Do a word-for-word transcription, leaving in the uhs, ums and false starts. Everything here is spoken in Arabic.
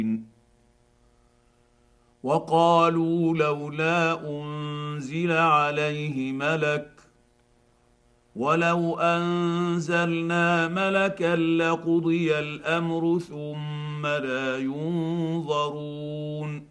وقالوا لولا انزل عليه ملك ولو انزلنا ملكا لقضي الامر ثم لا ينظرون